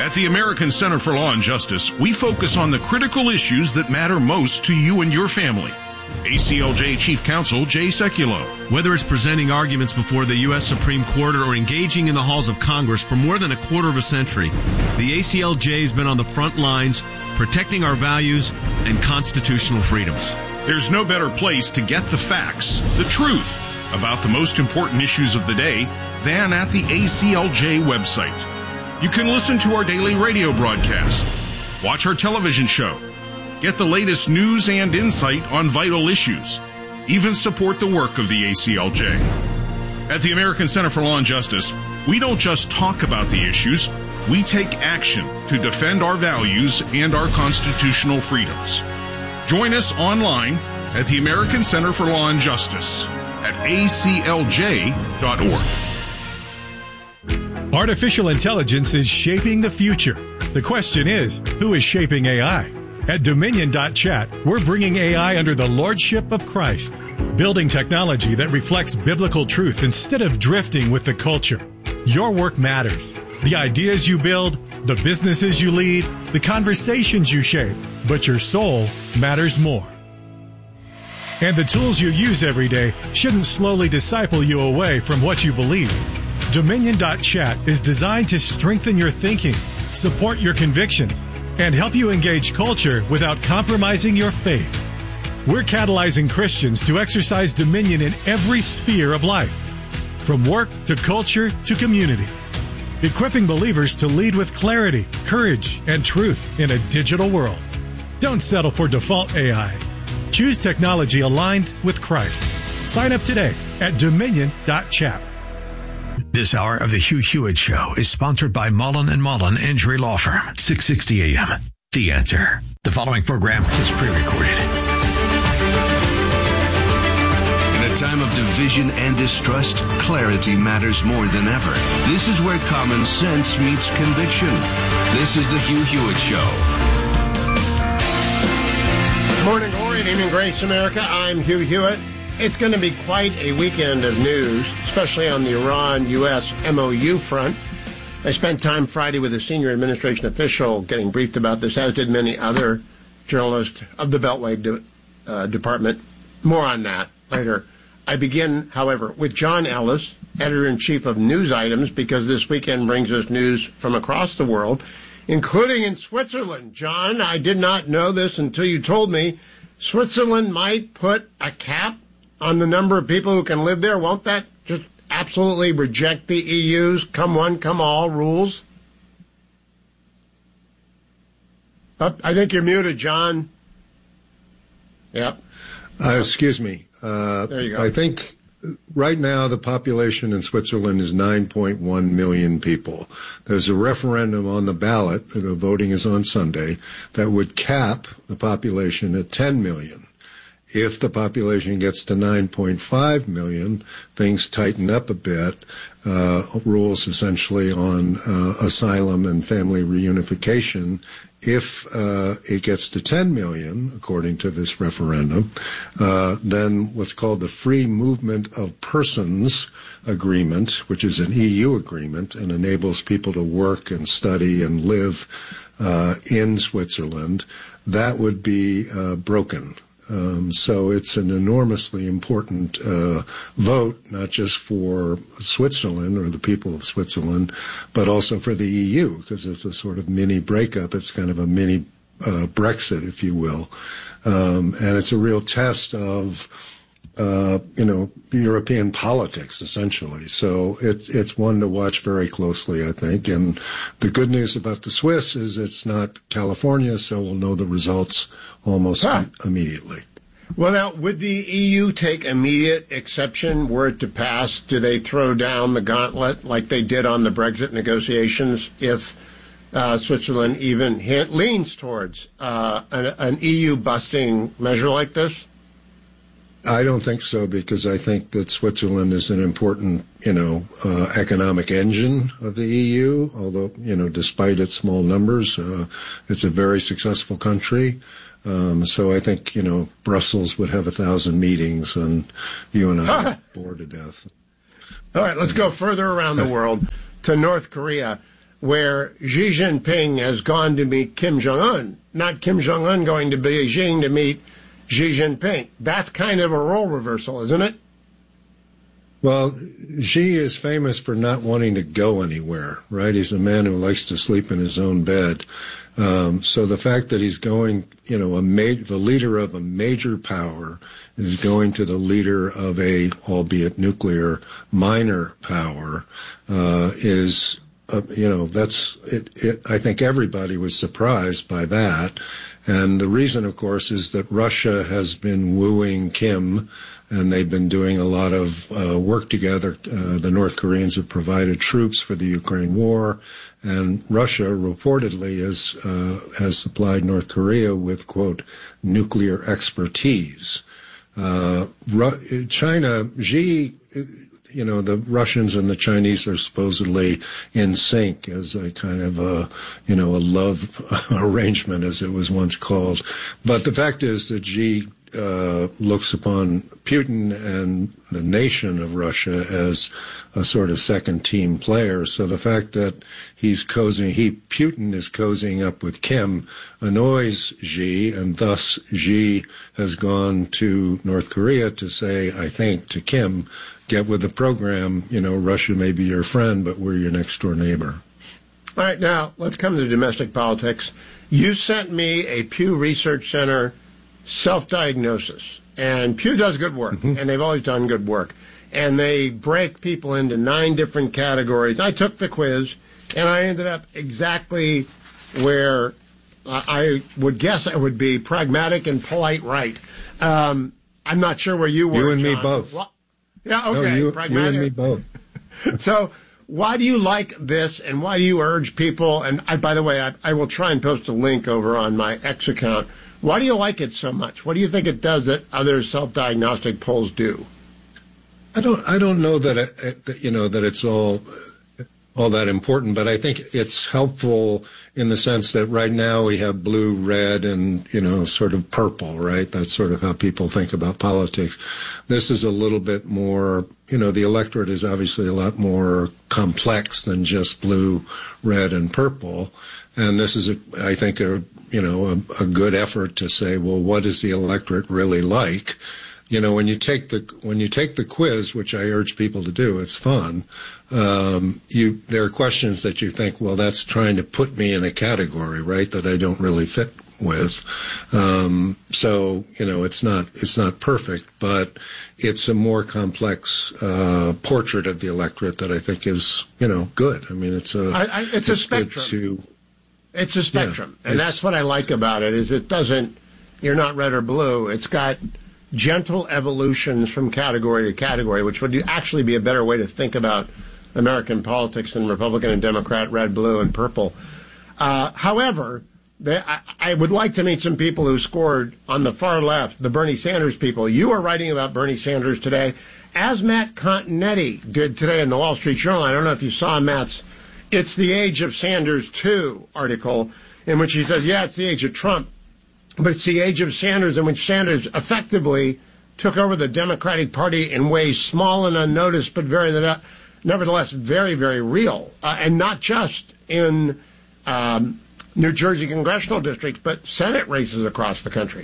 At the American Center for Law and Justice, we focus on the critical issues that matter most to you and your family. ACLJ Chief Counsel Jay Sekulow. Whether it's presenting arguments before the U.S. Supreme Court or engaging in the halls of Congress for more than a quarter of a century, the ACLJ has been on the front lines protecting our values and constitutional freedoms. There's no better place to get the facts, the truth, about the most important issues of the day than at the ACLJ website. You can listen to our daily radio broadcast, watch our television show, get the latest news and insight on vital issues, even support the work of the ACLJ. At the American Center for Law and Justice, we don't just talk about the issues, we take action to defend our values and our constitutional freedoms. Join us online at the American Center for Law and Justice at aclj.org. Artificial intelligence is shaping the future. The question is, who is shaping AI? At Dominion.chat, we're bringing AI under the lordship of Christ, building technology that reflects biblical truth instead of drifting with the culture. Your work matters. The ideas you build, the businesses you lead, the conversations you shape, but your soul matters more. And the tools you use every day shouldn't slowly disciple you away from what you believe. Dominion.chat is designed to strengthen your thinking, support your convictions, and help you engage culture without compromising your faith. We're catalyzing Christians to exercise dominion in every sphere of life, from work to culture to community, equipping believers to lead with clarity, courage, and truth in a digital world. Don't settle for default AI. Choose technology aligned with Christ. Sign up today at Dominion.chat. This hour of the Hugh Hewitt Show is sponsored by Mullen & Mullen Injury Law Firm, 660 AM. The Answer. The following program is pre-recorded. In a time of division and distrust, clarity matters more than ever. This is where common sense meets conviction. This is the Hugh Hewitt Show. Morning glory and evening grace, America. I'm Hugh Hewitt. It's going to be quite a weekend of news, especially on the Iran-U.S. MOU front. I spent time Friday with a senior administration official getting briefed about this, as did many other journalists of the Beltway Department. More on that later. I begin, however, with John Ellis, editor-in-chief of News Items, because this weekend brings us news from across the world, including in Switzerland. John, I did not know this until you told me. Switzerland might put a cap on the number of people who can live there. Won't that just absolutely reject the EU's come one, come all rules? I think you're muted, John. Yep. Excuse me. There you go. I think right now the population in Switzerland is 9.1 million people. There's a referendum on the ballot, the voting is on Sunday, that would cap the population at 10 million. If the population gets to 9.5 million, things tighten up a bit. Rules essentially on asylum and family reunification. If it gets to 10 million, according to this referendum, then what's called the Free Movement of Persons Agreement, which is an EU agreement and enables people to work and study and live in Switzerland, that would be broken. So it's an enormously important vote, not just for Switzerland or the people of Switzerland, but also for the EU, because it's a sort of mini breakup. It's kind of a mini Brexit, if you will. And it's a real test of, European politics, essentially. So it's one to watch very closely, I think. And the good news about the Swiss is it's not California, so we'll know the results almost immediately. Well, now, would the EU take immediate exception were it to pass? Do they throw down the gauntlet like they did on the Brexit negotiations if Switzerland even leans towards an EU-busting measure like this? I don't think so, because I think that Switzerland is an important, economic engine of the EU, although, despite its small numbers, it's a very successful country. So I think, Brussels would have 1,000 meetings and you and I are bored to death. All right, let's go further around the world to North Korea. where Xi Jinping has gone to meet Kim Jong-un, not Kim Jong-un going to Beijing to meet Xi Jinping. That's kind of a role reversal, isn't it? Well, Xi is famous for not wanting to go anywhere, right? He's a man who likes to sleep in his own bed. So the fact that he's going, the leader of a major power is going to the leader of a, albeit nuclear, minor power, is, that's it. I think everybody was surprised by that. And the reason, of course, is that Russia has been wooing Kim, and they've been doing a lot of work together. The North Koreans have provided troops for the Ukraine war, and Russia reportedly has supplied North Korea with, quote, nuclear expertise. China, Xi, the Russians and the Chinese are supposedly in sync as a kind of a love arrangement, as it was once called. But the fact is that Xi looks upon Putin and the nation of Russia as a sort of second team player. So the fact that Putin is cozying up with Kim annoys Xi, and thus Xi has gone to North Korea to say, I think, to Kim, get with the program. Russia may be your friend, but we're your next door neighbor. All right, now let's come to domestic politics. You sent me a Pew Research Center self-diagnosis, and Pew does good work, and they've always done good work, and they break people into 9 different categories. I took the quiz, and I ended up exactly where I would guess I would be: pragmatic and polite right. I'm not sure where you were, You and John. me both. Yeah, okay. No, pragmatic. you and me both. So why do you like this, and why do you urge people, and by the way, I will try and post a link over on my X account. Why do you like it so much? What do you think it does that other self-diagnostic polls do? I don't know that that it's all that important, but I think it's helpful in the sense that right now we have blue, red, and sort of purple, right? That's sort of how people think about politics. This is a little bit more, the electorate is obviously a lot more complex than just blue, red, and purple. And this is, I think, a good effort to say, well, what is the electorate really like? When you take the quiz, which I urge people to do, it's fun. There are questions that you think, well, that's trying to put me in a category, right, that I don't really fit with. So it's not perfect, but it's a more complex portrait of the electorate that I think is good. I mean, it's a spectrum. It's a spectrum, and that's what I like about it. Is you're not red or blue. It's got gentle evolutions from category to category, which would actually be a better way to think about American politics than Republican and Democrat, red, blue, and purple. However, I would like to meet some people who scored on the far left, the Bernie Sanders people. You are writing about Bernie Sanders today, as Matt Continetti did today in the Wall Street Journal. I don't know if you saw Matt's It's the Age of Sanders 2 article, in which he says, it's the age of Trump, but it's the age of Sanders, in which Sanders effectively took over the Democratic Party in ways small and unnoticed, but nevertheless very, very real, and not just in New Jersey congressional districts, but Senate races across the country.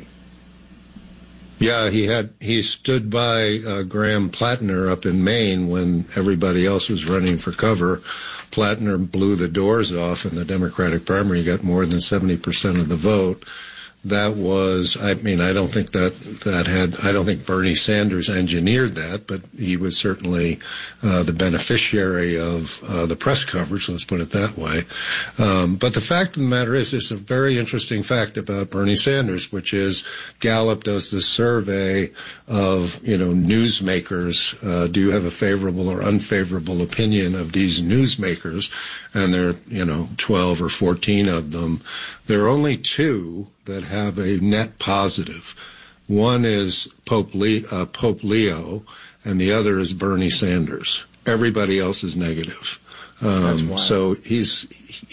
Yeah, he stood by Graham Plattner up in Maine when everybody else was running for cover. Plattner blew the doors off in the Democratic primary, got more than 70% of the vote. That was, I don't think I don't think Bernie Sanders engineered that, but he was certainly the beneficiary of the press coverage, let's put it that way. But the fact of the matter is, there's a very interesting fact about Bernie Sanders, which is Gallup does this survey of, newsmakers. Do you have a favorable or unfavorable opinion of these newsmakers? And there are, 12 or 14 of them. There are only 2 that have a net positive. One is Pope Leo, and the other is Bernie Sanders. Everybody else is negative. So he's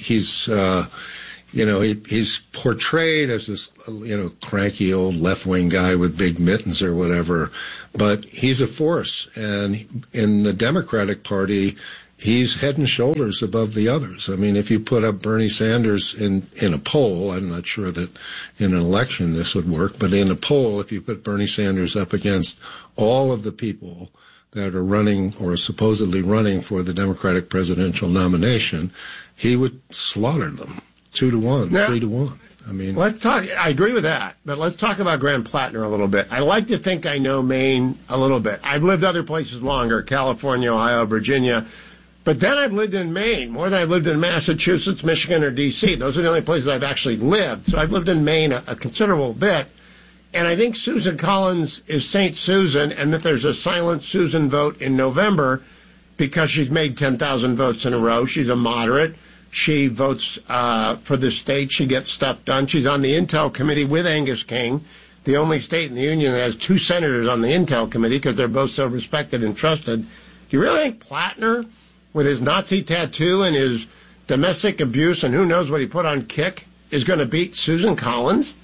portrayed as this, cranky old left-wing guy with big mittens or whatever, but he's a force. And in the Democratic Party, he's head and shoulders above the others. I mean, if you put up Bernie Sanders in a poll, I'm not sure that in an election this would work, but in a poll, if you put Bernie Sanders up against all of the people that are running or supposedly running for the Democratic presidential nomination, he would slaughter them 2-1, 3-1. I mean, let's talk. I agree with that, but let's talk about Graham Plattner a little bit. I like to think I know Maine a little bit. I've lived other places longer, California, Ohio, Virginia, but then I've lived in Maine more than I've lived in Massachusetts, Michigan, or D.C. Those are the only places I've actually lived. So I've lived in Maine a considerable bit, and I think Susan Collins is St. Susan, and that there's a silent Susan vote in November because she's made 10,000 votes in a row. She's a moderate. She votes for the state. She gets stuff done. She's on the Intel Committee with Angus King, the only state in the union that has 2 senators on the Intel Committee because they're both so respected and trusted. Do you really think Plattner, with his Nazi tattoo and his domestic abuse and who knows what he put on Kick, is going to beat Susan Collins?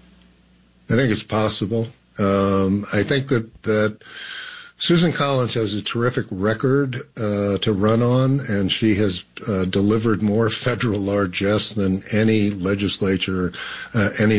I think it's possible. I think that Susan Collins has a terrific record to run on, and she has delivered more federal largesse than any legislator in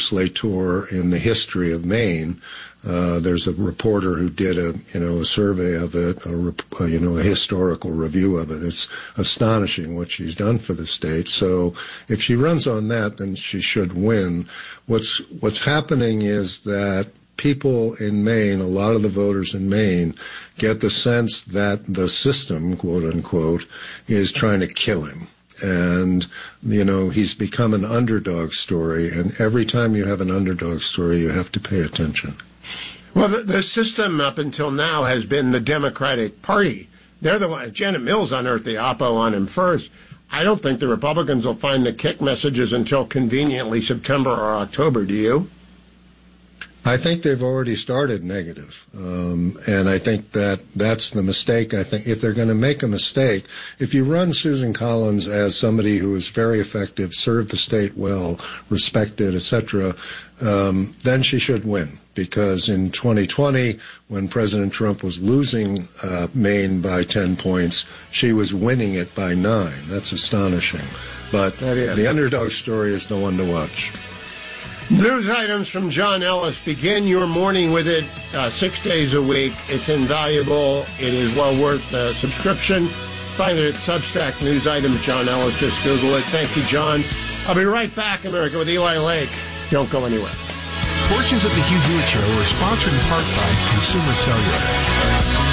the history of Maine. There's a reporter who did a survey of it, a historical review of it. It's astonishing what she's done for the state. So if she runs on that, then she should win. What's happening is that people in Maine, a lot of the voters in Maine, get the sense that the system, quote unquote, is trying to kill him. And, he's become an underdog story. And every time you have an underdog story, you have to pay attention. Well, the system up until now has been the Democratic Party. They're the ones. Janet Mills unearthed the oppo on him first. I don't think the Republicans will find the Kick messages until conveniently September or October. Do you? I think they've already started negative. And I think that's the mistake. I think if they're going to make a mistake, if you run Susan Collins as somebody who is very effective, served the state well, respected, etc., then she should win. Because in 2020, when President Trump was losing Maine by 10 points, she was winning it by 9. That's astonishing. But the underdog story is the one to watch. News items from John Ellis. Begin your morning with it 6 days a week. It's invaluable. It is well worth the subscription. Find it at Substack. News items, John Ellis. Just Google it. Thank you, John. I'll be right back, America, with Eli Lake. Don't go anywhere. Portions of the Hugh Hewitt Show are sponsored in part by Consumer Cellular.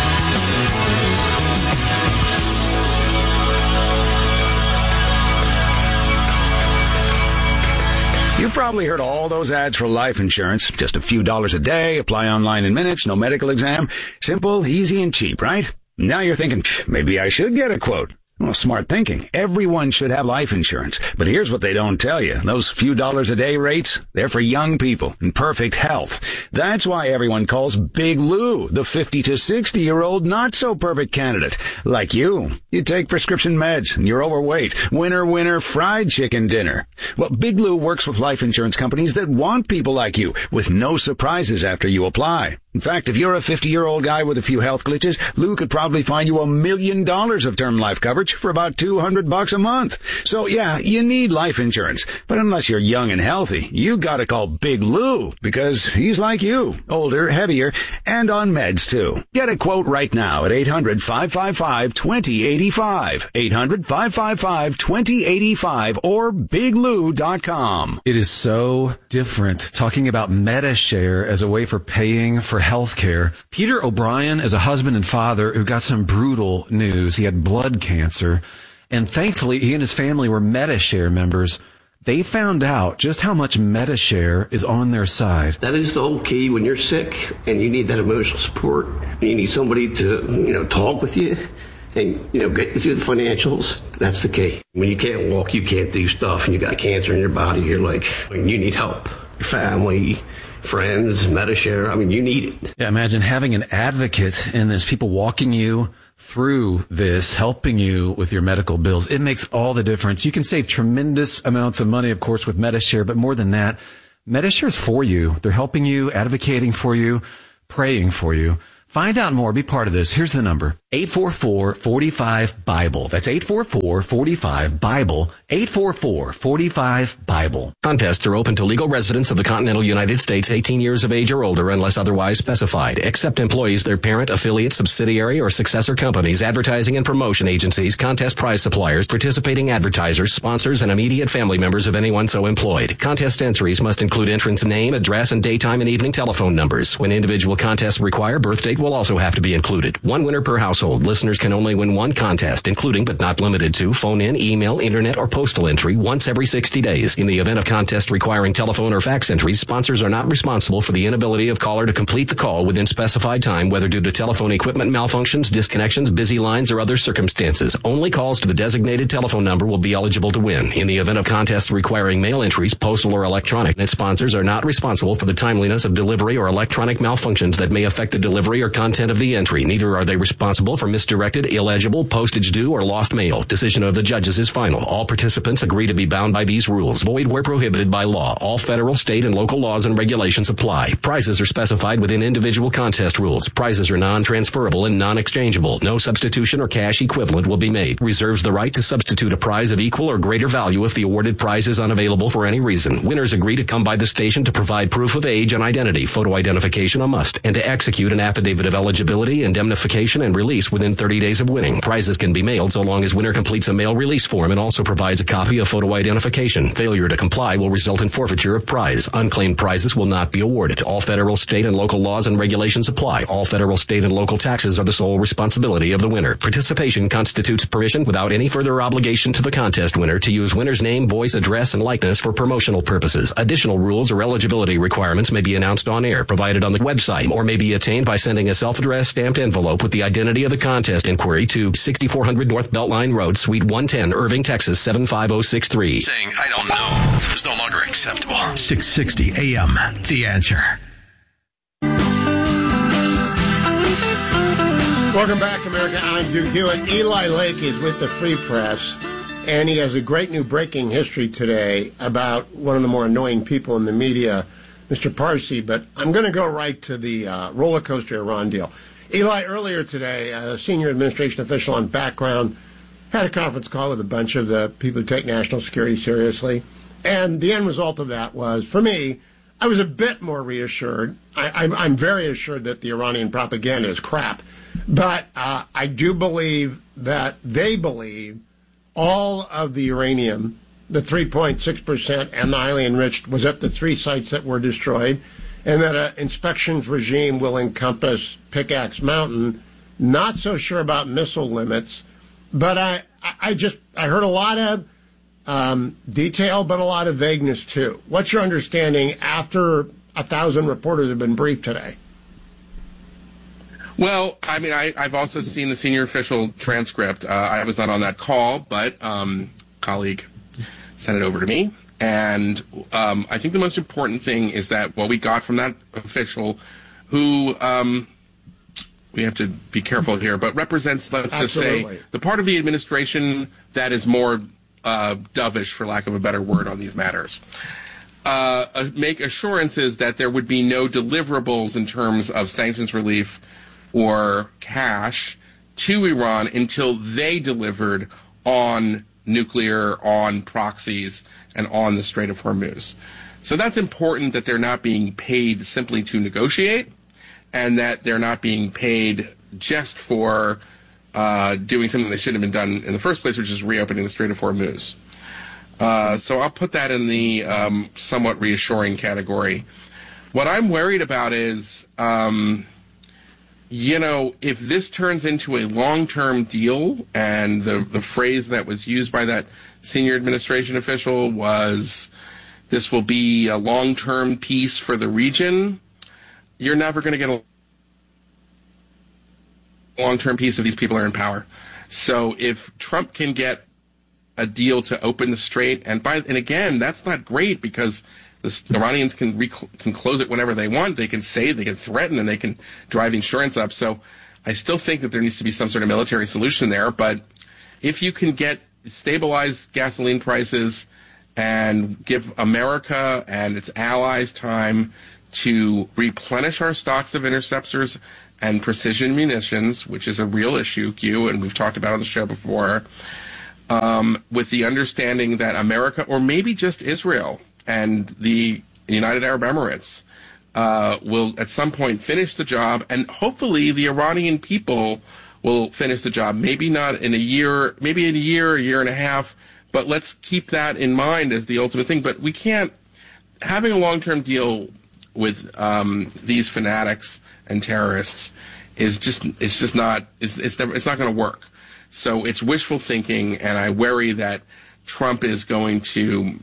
You've probably heard all those ads for life insurance. Just a few dollars a day, apply online in minutes, no medical exam. Simple, easy, and cheap, right? Now you're thinking, maybe I should get a quote. Well, smart thinking. Everyone should have life insurance. But here's what they don't tell you. Those few dollars a day rates, they're for young people in perfect health. That's why everyone calls Big Lou the 50 to 60-year-old not-so-perfect candidate. Like you. You take prescription meds and you're overweight. Winner, fried chicken dinner. Well, Big Lou works with life insurance companies that want people like you with no surprises after you apply. In fact, if you're a 50-year-old guy with a few health glitches, Lou could probably find you $1 million of term life coverage for about $200 a month. So yeah, you need life insurance. But unless you're young and healthy, you gotta call Big Lou because he's like you. Older, heavier, and on meds too. Get a quote right now at 800-555-2085. 800-555-2085 or biglou.com. It is so different talking about MediShare as a way for paying for health care. Peter O'Brien is a husband and father who got some brutal news. He had blood cancer, and thankfully he and his family were MediShare members. They found out just how much MediShare is on their side. That is the whole key when you're sick and you need that emotional support. And you need somebody to, talk with you and, get you through the financials. That's the key. When you can't walk, you can't do stuff, and you got cancer in your body, you're like, you need help. Your family, friends, MediShare, you need it. Yeah, imagine having an advocate in this, people walking you through this, helping you with your medical bills. It makes all the difference. You can save tremendous amounts of money, of course, with MediShare, but more than that, MediShare is for you. They're helping you, advocating for you, praying for you. Find out more. Be part of this. Here's the number, 844-45-BIBLE. That's 844-45-BIBLE. 844-45-BIBLE. Contests are open to legal residents of the continental United States 18 years of age or older unless otherwise specified, except employees, their parent, affiliate, subsidiary, or successor companies, advertising and promotion agencies, contest prize suppliers, participating advertisers, sponsors, and immediate family members of anyone so employed. Contest entries must include entrant's name, address, and daytime and evening telephone numbers. When individual contests require, birth date will also have to be included. One winner per household. Listeners can only win one contest, including but not limited to phone-in, email, internet, or postal entry once every 60 days. In the event of contest requiring telephone or fax entries, sponsors are not responsible for the inability of caller to complete the call within specified time, whether due to telephone equipment malfunctions, disconnections, busy lines, or other circumstances. Only calls to the designated telephone number will be eligible to win. In the event of contests requiring mail entries, postal or electronic, sponsors are not responsible for the timeliness of delivery or electronic malfunctions that may affect the delivery or content of the entry. Neither are they responsible for misdirected, illegible, postage due, or lost mail. Decision of the judges is final. All participants agree to be bound by these rules. Void where prohibited by law. All federal, state, and local laws and regulations apply. Prizes are specified within individual contest rules. Prizes are non-transferable and non-exchangeable. No substitution or cash equivalent will be made. Reserves the right to substitute a prize of equal or greater value if the awarded prize is unavailable for any reason. Winners agree to come by the station to provide proof of age and identity, photo identification a must, and to execute an affidavit of eligibility, indemnification, and release within 30 days of winning. Prizes can be mailed so long as winner completes a mail release form and also provides a copy of photo identification. Failure to comply will result in forfeiture of prize. Unclaimed prizes will not be awarded. All federal, state, and local laws and regulations apply. All federal, state, and local taxes are the sole responsibility of the winner. Participation constitutes permission without any further obligation to the contest winner to use winner's name, voice, address, and likeness for promotional purposes. Additional rules or eligibility requirements may be announced on air, provided on the website, or may be attained by sending a self-addressed stamped envelope with the identity of the contest inquiry to 6400 North Beltline Road, Suite 110, Irving, Texas 75063. Saying, I don't know, is no longer acceptable. 660 AM, The Answer. Welcome back, America. I'm Hugh Hewitt. Eli Lake is with the Free Press, and he has a great new breaking history today about one of the more annoying people in the media, Mr. Parsi. But I'm going to go right to the roller coaster Iran deal. Eli, earlier today, a senior administration official on background had a conference call with a bunch of the people who take national security seriously. And the end result of that was, for me, I was a bit more reassured. I'm very assured that the Iranian propaganda is crap. But I do believe that they believe all of the uranium, the 3.6% and the highly enriched, was at the 3 sites that were destroyed, and that an inspections regime will encompass Pickaxe Mountain. Not so sure about missile limits, but I heard a lot of detail, but a lot of vagueness too. What's your understanding after 1,000 reporters have been briefed today? Well, I mean, I've also seen the senior official transcript. I was not on that call, but colleague sent it over to me. And I think the most important thing is that what we got from that official who, we have to be careful here, but represents, let's Absolutely. just say, the part of the administration that is more dovish, for lack of a better word, on these matters. Make assurances that there would be no deliverables in terms of sanctions relief or cash to Iran until they delivered on nuclear, on proxies, and on the Strait of Hormuz. So that's important, that they're not being paid simply to negotiate, and that they're not being paid just for doing something that shouldn't have been done in the first place, which is reopening the Strait of Hormuz. So I'll put that in the somewhat reassuring category. What I'm worried about is, if this turns into a long-term deal, and the phrase that was used by that senior administration official was, this will be a long-term peace for the region, you're never going to get a long-term peace if these people are in power. So if Trump can get a deal to open the strait, and again, that's not great, because the Iranians can close it whenever they want. They can say, they can threaten, and they can drive insurance up. So I still think that there needs to be some sort of military solution there. But if you can stabilize gasoline prices and give America and its allies time to replenish our stocks of interceptors and precision munitions, which is a real issue, Q, and we've talked about on the show before, with the understanding that America, or maybe just Israel and the United Arab Emirates, will at some point finish the job, and hopefully the Iranian people will finish the job. Maybe not in a year, maybe in a year and a half, but let's keep that in mind as the ultimate thing. But we can't, having a long-term deal with these fanatics and terrorists it's not going to work. So it's wishful thinking, and I worry that Trump is going to,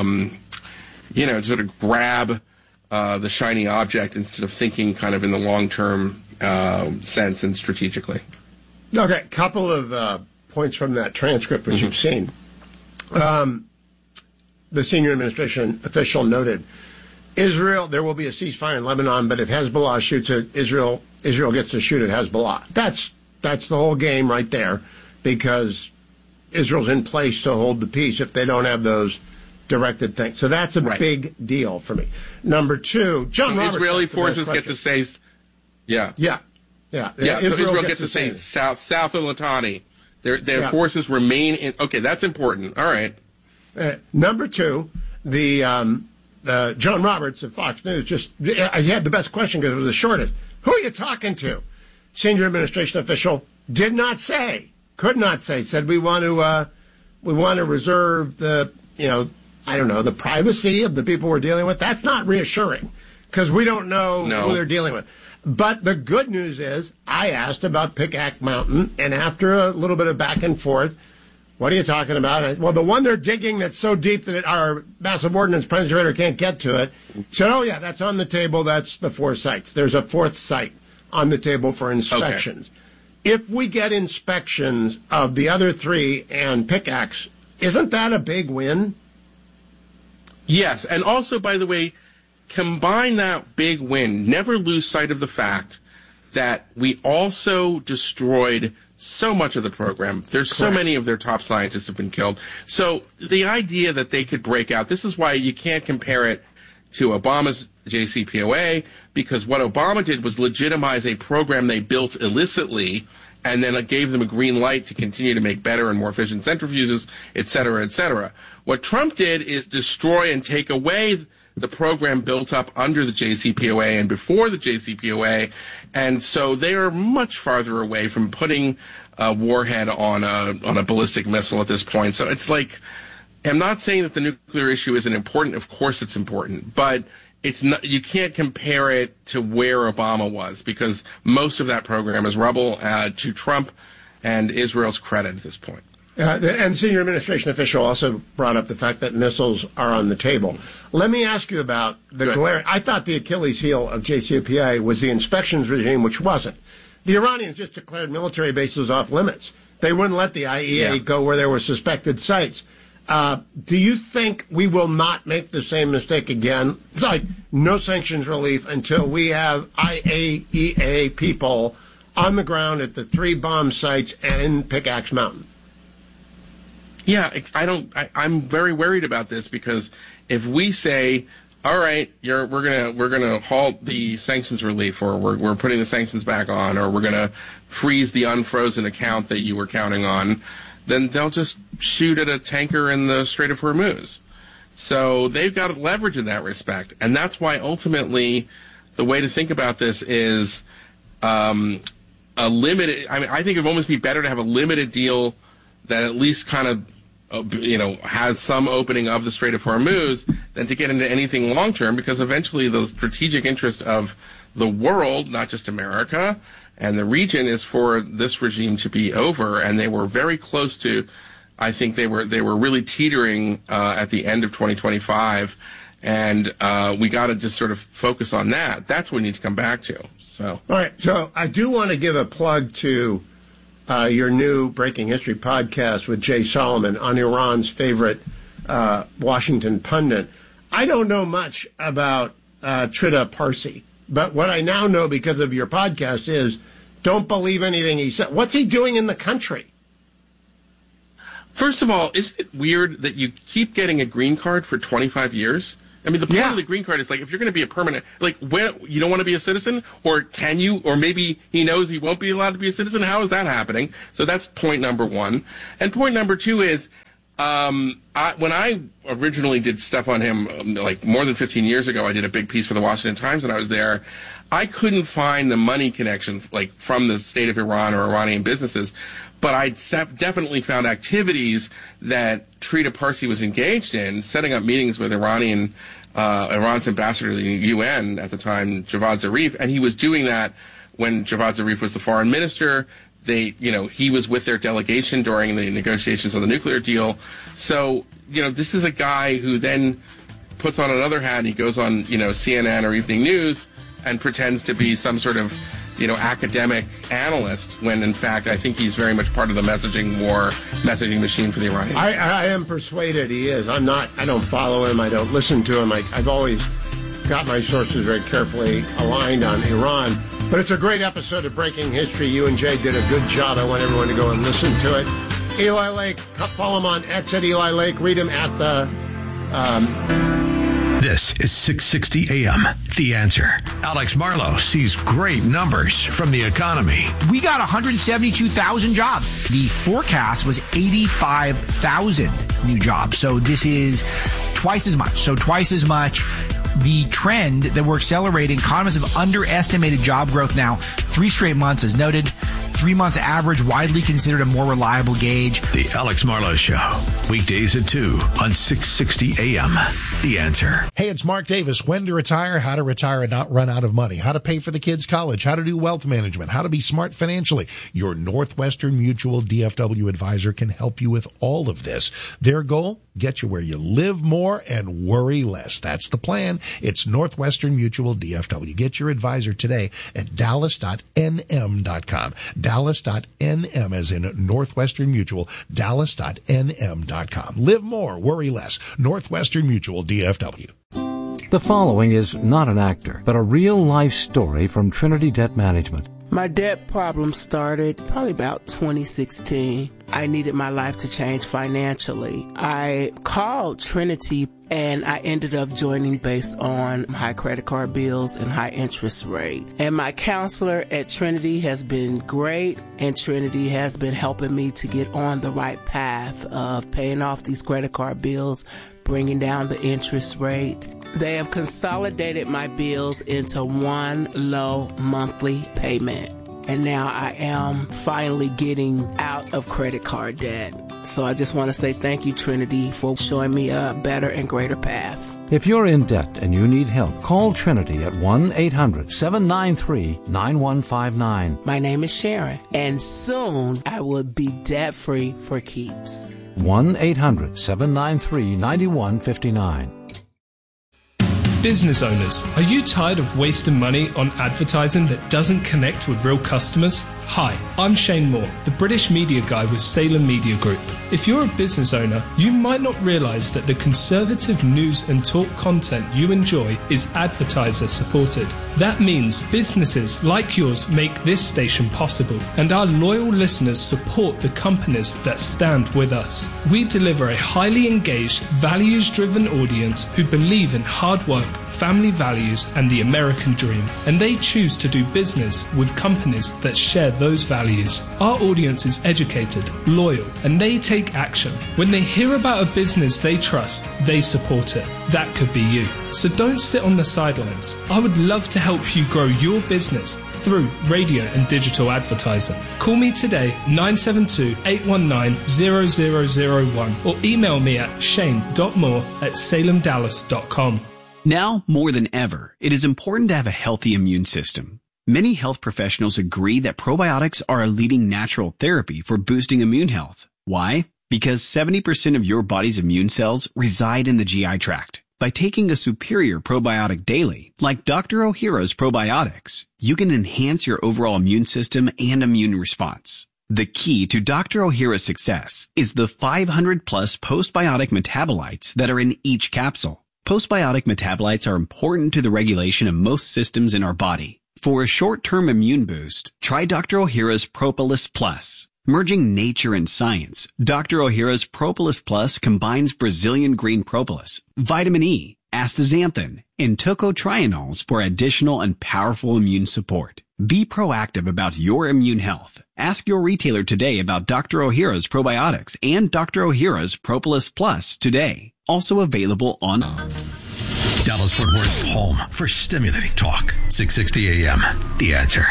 sort of grab the shiny object instead of thinking kind of in the long-term sense and strategically. Okay, a couple of points from that transcript which you've seen. The senior administration official noted, Israel, there will be a ceasefire in Lebanon, but if Hezbollah shoots at Israel, Israel gets to shoot at Hezbollah. That's the whole game right there, because Israel's in place to hold the peace if they don't have those directed things. So that's a big deal for me. Number two, John Roberts. Israeli forces get to say, Yeah. So Israel gets to say south of Litani. Their forces remain in. Okay, that's important. All right. Number two, the John Roberts of Fox News he had the best question because it was the shortest. Who are you talking to? Senior administration official did not say, could not say, said we want to reserve the the privacy of the people we're dealing with. That's not reassuring because we don't know who they're dealing with. But the good news is I asked about Pickaxe Mountain, and after a little bit of back and forth, what are you talking about? Well, the one they're digging that's so deep that our massive ordnance penetrator can't get to it. Said, oh, yeah, that's on the table. That's the 4 sites. There's a 4th site on the table for inspections. Okay. If we get inspections of the other 3 and Pickaxe, isn't that a big win? Yes, and also, by the way, combine that big win. Never lose sight of the fact that we also destroyed so much of the program. There's so many of their top scientists have been killed. So the idea that they could break out, this is why you can't compare it to Obama's JCPOA, because what Obama did was legitimize a program they built illicitly, and then it gave them a green light to continue to make better and more efficient centrifuges, et cetera, et cetera. What Trump did is destroy and take away the program built up under the JCPOA and before the JCPOA, and so they are much farther away from putting a warhead on a ballistic missile at this point. So it's like, I'm not saying that the nuclear issue isn't important. Of course it's important, but it's not, you can't compare it to where Obama was, because most of that program is rubble, to Trump and Israel's credit at this point. And senior administration official also brought up the fact that missiles are on the table. Let me ask you about the glare. I thought the Achilles heel of JCPOA was the inspections regime, which wasn't. The Iranians just declared military bases off limits. They wouldn't let the IEA go where there were suspected sites. Do you think we will not make the same mistake again? It's like no sanctions relief until we have IAEA people on the ground at the 3 bomb sites and in Pickaxe Mountain. Yeah, I'm very worried about this, because if we say, all right, we're gonna halt the sanctions relief, or we're putting the sanctions back on, or we're gonna freeze the unfrozen account that you were counting on, then they'll just shoot at a tanker in the Strait of Hormuz. So they've got leverage in that respect, and that's why ultimately the way to think about this is a limited. I mean, I think it would almost be better to have a limited deal that at least kind of has some opening of the Strait of Hormuz than to get into anything long-term, because eventually the strategic interest of the world, not just America, and the region, is for this regime to be over. And they were very close to, I think they were really teetering at the end of 2025. And we got to just sort of focus on that. That's what we need to come back to. So, all right. So I do want to give a plug to your new Breaking History podcast with Jay Solomon on Iran's favorite Washington pundit. I don't know much about Trita Parsi, but what I now know because of your podcast is don't believe anything he said. What's he doing in the country? First of all, isn't it weird that you keep getting a green card for 25 years? I mean, the point of the green card is like, if you're going to be a permanent, like, when you don't want to be a citizen, or can you, or maybe he knows he won't be allowed to be a citizen. How is that happening? So that's point number one. And point number two is, when I originally did stuff on him, like more than 15 years ago, I did a big piece for the Washington Times when I was there. I couldn't find the money connection, like, from the state of Iran or Iranian businesses, but I definitely found activities that Trita Parsi was engaged in, setting up meetings with Iran's ambassador to the UN at the time, Javad Zarif, and he was doing that when Javad Zarif was the foreign minister. He was with their delegation during the negotiations on the nuclear deal. So, this is a guy who then puts on another hat and he goes on, CNN or Evening News and pretends to be some sort of, academic analyst, when in fact I think he's very much part of the messaging machine for the Iranians. I am persuaded he is. I don't follow him. I don't listen to him. I've always got my sources very carefully aligned on Iran. But it's a great episode of Breaking History. You and Jay did a good job. I want everyone to go and listen to it. Eli Lake, follow him on X at Eli Lake. Read him at the... This is 660 AM. The Answer. Alex Marlow sees great numbers from the economy. We got 172,000 jobs. The forecast was 85,000 new jobs. So this is twice as much. The trend that we're accelerating, economists have underestimated job growth now 3 straight months, as noted. 3 months average, widely considered a more reliable gauge. The Alex Marlow Show, weekdays at 2 on 660 AM. The Answer. Hey, it's Mark Davis. When to retire, how to retire and not run out of money, how to pay for the kids' college, how to do wealth management, how to be smart financially. Your Northwestern Mutual DFW advisor can help you with all of this. Their goal? Get you where you live more and worry less. That's the plan. It's Northwestern Mutual DFW. Get your advisor today at dallas.nm.com. Dallas.nm as in Northwestern Mutual. Dallas.nm.com. Live more, worry less. Northwestern Mutual DFW. The following is not an actor, but a real-life story from Trinity Debt Management. My debt problem started probably about 2016. I needed my life to change financially. I called Trinity and I ended up joining based on high credit card bills and high interest rate. And my counselor at Trinity has been great, and Trinity has been helping me to get on the right path of paying off these credit card bills, bringing down the interest rate. They have consolidated my bills into one low monthly payment. And now I am finally getting out of credit card debt. So I just want to say thank you, Trinity, for showing me a better and greater path. If you're in debt and you need help, call Trinity at 1-800-793-9159. My name is Sharon, and soon I will be debt-free for keeps. 1-800-793-9159. Business owners, are you tired of wasting money on advertising that doesn't connect with real customers? Hi, I'm Shane Moore, the British media guy with Salem Media Group. If you're a business owner, you might not realize that the conservative news and talk content you enjoy is advertiser supported. That means businesses like yours make this station possible, and our loyal listeners support the companies that stand with us. We deliver a highly engaged, values-driven audience who believe in hard work, family values, and the American dream, and they choose to do business with companies that share those values. Our audience is educated, loyal, and they take action. When they hear about a business they trust, they support it. That could be you. So don't sit on the sidelines. I would love to help you grow your business through radio and digital advertising. Call me today, 972-819-0001, or email me at shane.moore@salemdallas.com. Now, more than ever, it is important to have a healthy immune system. Many health professionals agree that probiotics are a leading natural therapy for boosting immune health. Why? Because 70% of your body's immune cells reside in the GI tract. By taking a superior probiotic daily, like Dr. Ohhira's probiotics, you can enhance your overall immune system and immune response. The key to Dr. Ohhira's success is the 500-plus postbiotic metabolites that are in each capsule. Postbiotic metabolites are important to the regulation of most systems in our body. For a short-term immune boost, try Dr. Ohhira's Propolis Plus. Merging nature and science, Dr. Ohhira's Propolis Plus combines Brazilian green propolis, vitamin E, astaxanthin, and tocotrienols for additional and powerful immune support. Be proactive about your immune health. Ask your retailer today about Dr. Ohhira's probiotics and Dr. Ohhira's Propolis Plus today. Also available on Dallas-Fort Worth's home for stimulating talk. 660 AM. The Answer.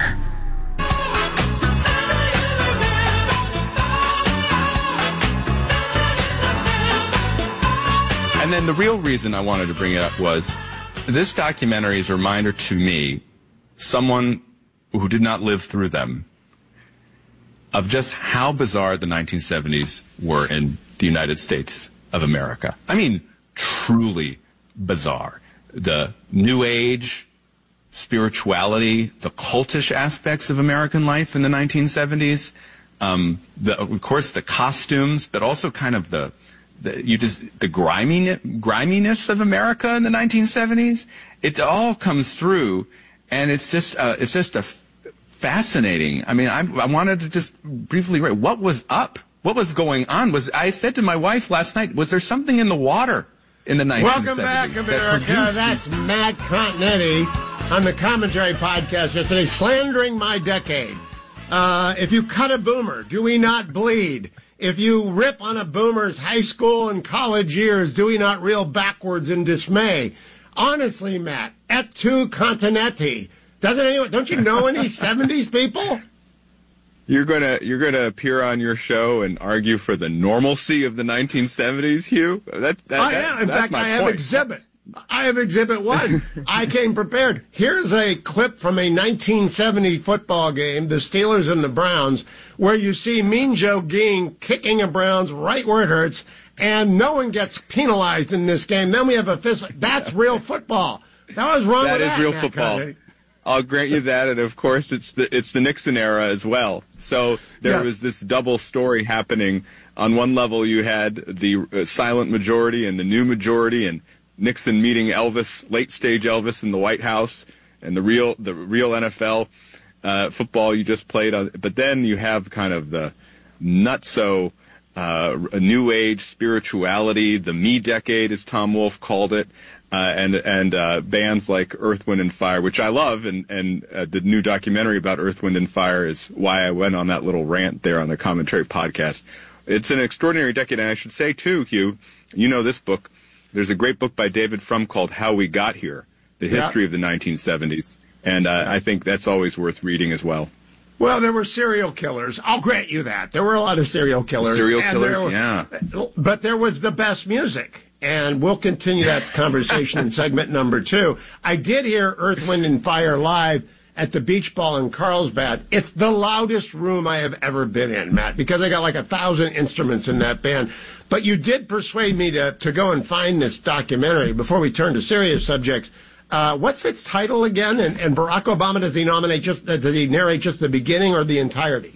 And then the real reason I wanted to bring it up was this documentary is a reminder to me, someone who did not live through them, of just how bizarre the 1970s were in the United States of America. I mean, truly bizarre. The New Age, spirituality, the cultish aspects of American life in the 1970s, of course the costumes, but also kind of the griminess of America in the 1970s. It all comes through, and it's just a fascinating. I mean, I wanted to just briefly write what was up, what was going on. I said to my wife last night, was there something in the water in the 1970s? Welcome back, America. That's Matt Continetti on the Commentary Podcast yesterday, slandering my decade. If you cut a boomer, do we not bleed? If you rip on a boomer's high school and college years, do we not reel backwards in dismay? Honestly, Matt, et tu Continetti. Don't you know any 70s people? You're gonna appear on your show and argue for the normalcy of the 1970s, Hugh? I am. In fact, I have exhibit. I have Exhibit 1. I came prepared. Here's a clip from a 1970 football game, the Steelers and the Browns, where you see Mean Joe Ging kicking a Browns right where it hurts, and no one gets penalized in this game. Then we have a fist. That's real football. That was wrong with that. That is real Matt football. Continetti. I'll grant you that, and of course it's the Nixon era as well. So there was this double story happening. On one level, you had the silent majority and the new majority, and Nixon meeting Elvis, late stage Elvis in the White House, and the real NFL football you just played on. But then you have kind of the nutso new age spirituality, the me decade, as Tom Wolfe called it. And bands like Earth, Wind, and Fire, which I love, and the new documentary about Earth, Wind, and Fire is why I went on that little rant there on the Commentary Podcast. It's an extraordinary decade, and I should say, too, Hugh, you know this book. There's a great book by David Frum called How We Got Here, The History of the 1970s, and I think that's always worth reading as well. Well, there were serial killers. I'll grant you that. There were a lot of serial killers. Yeah. But there was the best music. And we'll continue that conversation in segment number 2. I did hear Earth, Wind, and Fire live at the Beach Ball in Carlsbad. It's the loudest room I have ever been in, Matt, because I got like 1,000 instruments in that band. But you did persuade me to go and find this documentary before we turn to serious subjects. What's its title again? And Barack Obama, does he narrate just the beginning or the entirety?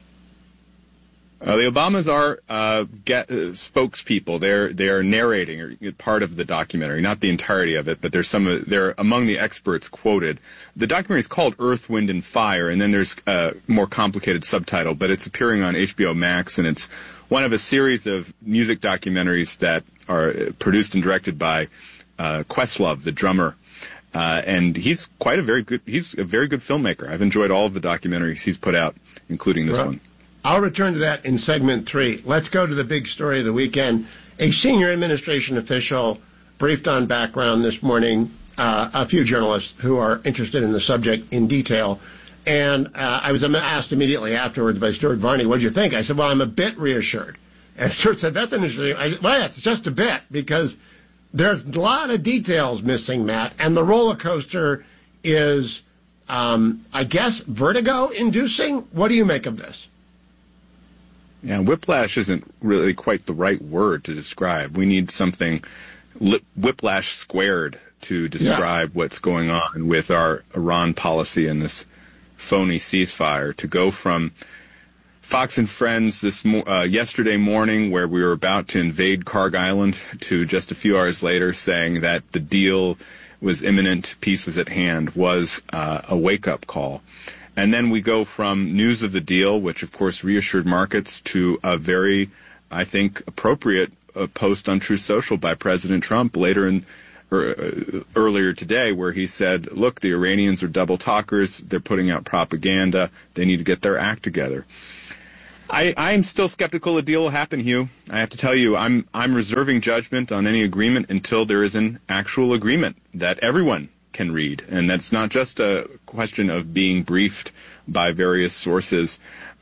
The Obamas are spokespeople. They're narrating or part of the documentary, not the entirety of it, but they're among the experts quoted. The documentary is called Earth, Wind, and Fire, and then there's a more complicated subtitle, but it's appearing on HBO Max, and it's one of a series of music documentaries that are produced and directed by Questlove, the drummer. And he's a very good filmmaker. I've enjoyed all of the documentaries he's put out, including this one. I'll return to that in segment 3. Let's go to the big story of the weekend. A senior administration official briefed on background this morning a few journalists who are interested in the subject in detail. And I was asked immediately afterwards by Stuart Varney, what did you think? I said, well, I'm a bit reassured. And Stuart said, that's an interesting. I said, well, it's just a bit, because there's a lot of details missing, Matt. And the roller coaster is, I guess, vertigo-inducing. What do you make of this? Yeah, whiplash isn't really quite the right word to describe. We need something whiplash squared to describe what's going on with our Iran policy and this phony ceasefire. To go from Fox and Friends yesterday morning, where we were about to invade Karg Island, to just a few hours later saying that the deal was imminent, peace was at hand, was a wake-up call. And then we go from news of the deal, which of course reassured markets, to a very, I think, appropriate post on Truth Social by President Trump later in earlier today, where he said, look, the Iranians are double talkers. They're putting out propaganda. They need to get their act together. I'm still skeptical a deal will happen, Hugh. I have to tell you, I'm reserving judgment on any agreement until there is an actual agreement that everyone can read. And that's not just a question of being briefed by various sources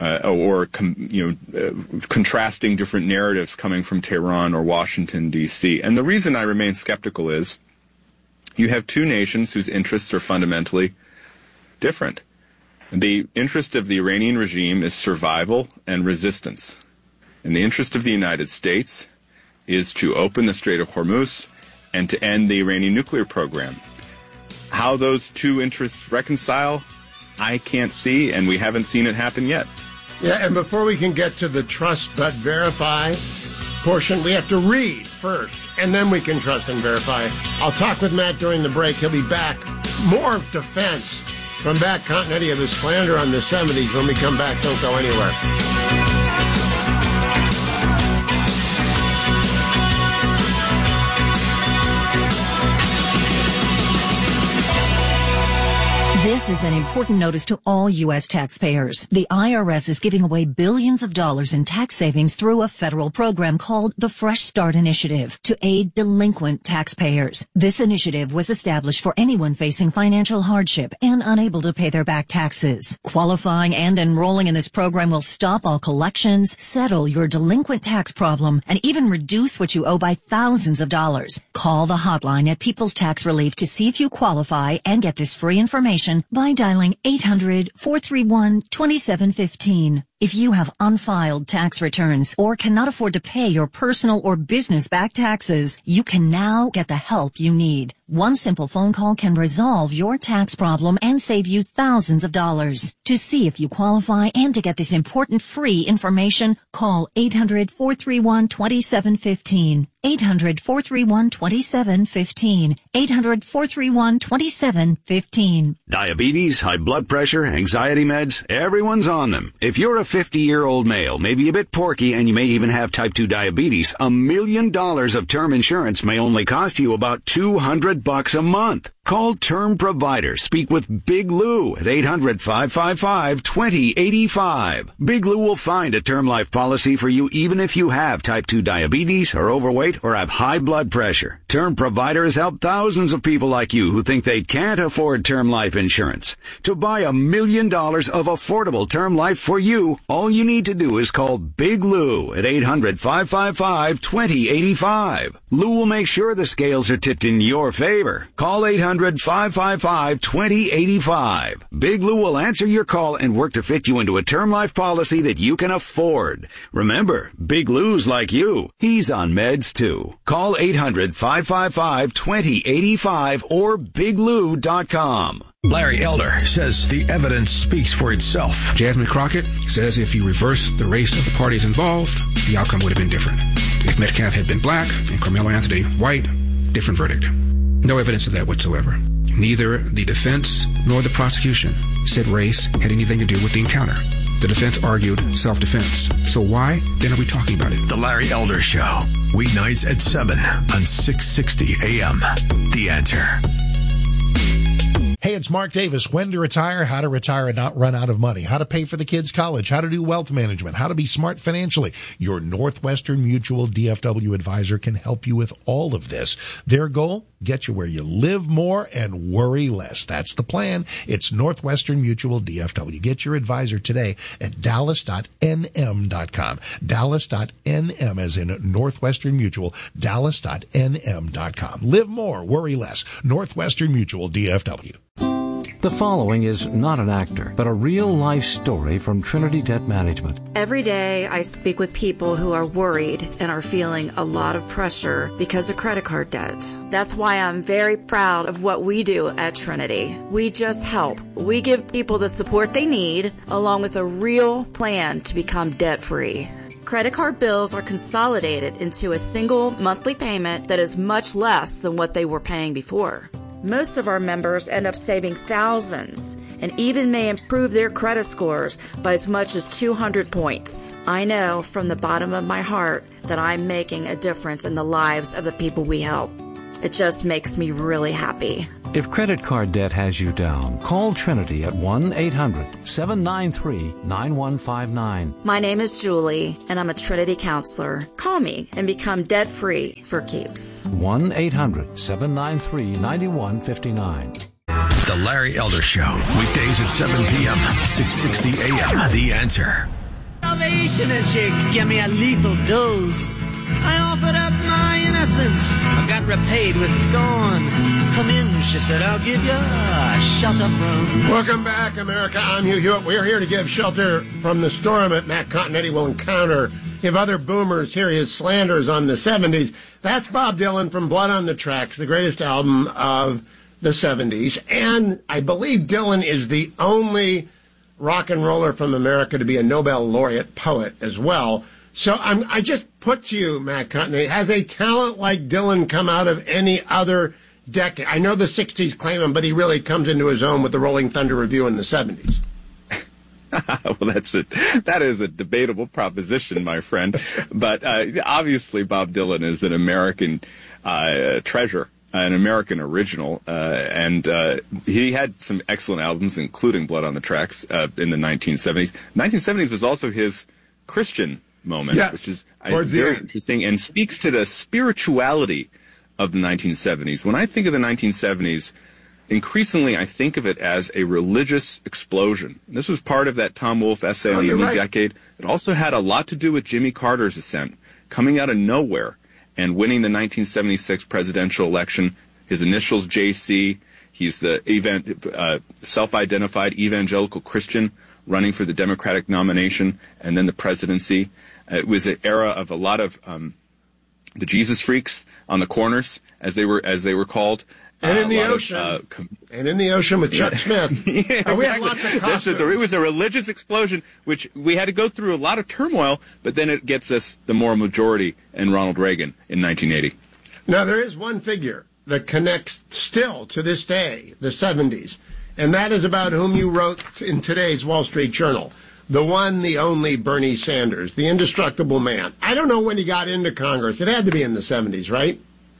contrasting different narratives coming from Tehran or Washington, D.C. And the reason I remain skeptical is you have two nations whose interests are fundamentally different. The interest of the Iranian regime is survival and resistance. And the interest of the United States is to open the Strait of Hormuz and to end the Iranian nuclear program. How those two interests reconcile, I can't see, and we haven't seen it happen yet. Yeah, and before we can get to the trust but verify portion, we have to read first, and then we can trust and verify. I'll talk with Matt during the break. He'll be back. More defense from back continuity of his slander on the 70s when we come back. Don't go anywhere. This is an important notice to all U.S. taxpayers. The IRS is giving away billions of dollars in tax savings through a federal program called the Fresh Start Initiative to aid delinquent taxpayers. This initiative was established for anyone facing financial hardship and unable to pay their back taxes. Qualifying and enrolling in this program will stop all collections, settle your delinquent tax problem, and even reduce what you owe by thousands of dollars. Call the hotline at People's Tax Relief to see if you qualify and get this free information by dialing 800-431-2715. If you have unfiled tax returns or cannot afford to pay your personal or business back taxes, you can now get the help you need. One simple phone call can resolve your tax problem and save you thousands of dollars. To see if you qualify and to get this important free information, call 800-431-2715. 800-431-2715. 800-431-2715. Diabetes, high blood pressure, anxiety meds, everyone's on them. If you're a 50-year-old male, maybe a bit porky, and you may even have type 2 diabetes, $1 million of term insurance may only cost you about $200 a month. Call Term Provider. Speak with Big Lou at 800-555-2085. Big Lou will find a term life policy for you even if you have type 2 diabetes, are overweight, or have high blood pressure. Term Provider has helped thousands of people like you who think they can't afford term life insurance. To buy $1 million of affordable term life for you, all you need to do is call Big Lou at 800-555-2085. Lou will make sure the scales are tipped in your favor. Call 800-555-2085. Big Lou will answer your call and work to fit you into a term life policy that you can afford. Remember, Big Lou's like you. He's on meds too. Call 800-555-2085 or biglou.com. Larry Elder says the evidence speaks for itself. Jasmine Crockett says if you reverse the race of the parties involved, the outcome would have been different. If Metcalf had been black and Carmelo Anthony white, different verdict. No evidence of that whatsoever. Neither the defense nor the prosecution said race had anything to do with the encounter. The defense argued self-defense. So why then are we talking about it? The Larry Elder Show. Weeknights at 7 on 660 AM. The Answer. Hey, it's Mark Davis. When to retire, how to retire and not run out of money, how to pay for the kids' college, how to do wealth management, how to be smart financially. Your Northwestern Mutual DFW advisor can help you with all of this. Their goal? Get you where you live more and worry less. That's the plan. It's Northwestern Mutual DFW. Get your advisor today at dallas.nm.com. Dallas.nm as in Northwestern Mutual. Dallas.nm.com. Live more, worry less. Northwestern Mutual DFW. The following is not an actor, but a real-life story from Trinity Debt Management. Every day I speak with people who are worried and are feeling a lot of pressure because of credit card debt. That's why I'm very proud of what we do at Trinity. We just help. We give people the support they need, along with a real plan to become debt-free. Credit card bills are consolidated into a single monthly payment that is much less than what they were paying before. Most of our members end up saving thousands and even may improve their credit scores by as much as 200 points. I know from the bottom of my heart that I'm making a difference in the lives of the people we help. It just makes me really happy. If credit card debt has you down, call Trinity at 1-800-793-9159. My name is Julie, and I'm a Trinity counselor. Call me and become debt-free for keeps. 1-800-793-9159. The Larry Elder Show, weekdays at 7 p.m., 660 a.m. The Answer. Salvation, and she gave me a lethal dose. I offered up my innocence. I got repaid with scorn. Come in, she said, I'll give you a shelter from. Welcome back, America. I'm Hugh Hewitt. We're here to give shelter from the storm that Matt Continetti will encounter if other boomers hear his slanders on the 70s. That's Bob Dylan from Blood on the Tracks, the greatest album of the 70s. And I believe Dylan is the only rock and roller from America to be a Nobel laureate poet as well. So I just put to you, Matt Continetti, has a talent like Dylan come out of any other decade? I know the 60s claim him, but he really comes into his own with the Rolling Thunder Review in the 70s. Well, that is a debatable proposition, my friend. But obviously, Bob Dylan is an American treasure, an American original, and he had some excellent albums, including Blood on the Tracks, in the 1970s. 1970s was also his Christian moment, yes, which is very interesting and speaks to the spirituality of the 1970s. When I think of the 1970s, increasingly I think of it as a religious explosion. This was part of that Tom Wolfe essay on the new decade. It also had a lot to do with Jimmy Carter's ascent, coming out of nowhere and winning the 1976 presidential election. His initials JC. He's the self-identified evangelical Christian running for the Democratic nomination and then the presidency. It was an era of a lot of the Jesus freaks on the corners, as they were called. And in the ocean. And in the ocean with Chuck Smith. Yeah, we had lots of costumes. It was a religious explosion, which we had to go through a lot of turmoil, but then it gets us the moral majority in Ronald Reagan in 1980. Now, there is one figure that connects still to this day, the 70s, and that is about whom you wrote in today's Wall Street Journal. The one, the only Bernie Sanders, the indestructible man. I don't know when he got into Congress. It had to be in the 70s, right?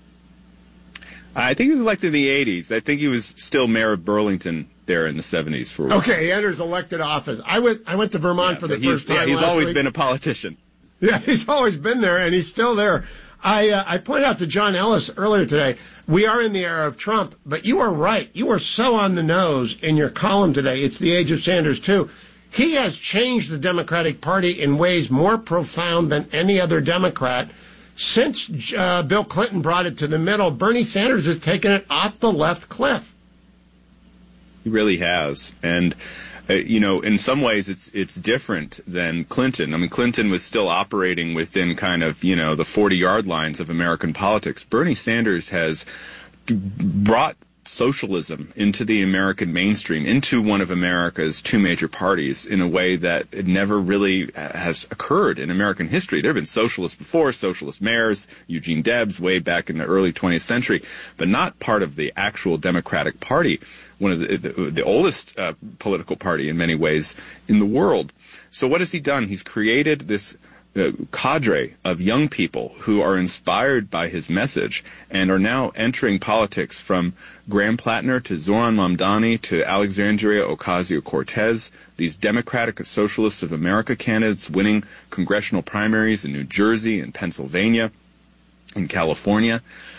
I think he was elected in the 80s. I think he was still mayor of Burlington there in the 70s for a while. Okay, he enters elected office. I went to Vermont for the first time. He's always week. been a politician. Yeah, he's always been there, and he's still there. I pointed out to John Ellis earlier today, we are in the era of Trump, but you are right. You are so on the nose in your column today. It's the age of Sanders, too. He has changed the Democratic Party in ways more profound than any other Democrat. Since Bill Clinton brought it to the middle, Bernie Sanders has taken it off the left cliff. He really has. And, in some ways it's different than Clinton. I mean, Clinton was still operating within kind of, the 40-yard lines of American politics. Bernie Sanders has brought socialism into the American mainstream, into one of America's two major parties in a way that it never really has occurred in American history. There have been socialists before, socialist mayors, Eugene Debs way back in the early 20th century, but not part of the actual Democratic Party, one of the oldest political party in many ways in the world. So what has he done? He's created this cadre of young people who are inspired by his message and are now entering politics, from Graham Plattner to Zoran Mamdani to Alexandria Ocasio-Cortez, these Democratic Socialists of America candidates winning congressional primaries in New Jersey and Pennsylvania and California.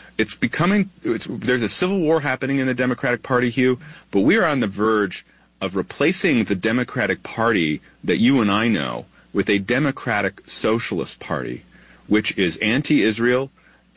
There's a civil war happening in the Democratic Party, Hugh, but we are on the verge of replacing the Democratic Party that you and I know with a Democratic Socialist Party, which is anti-Israel,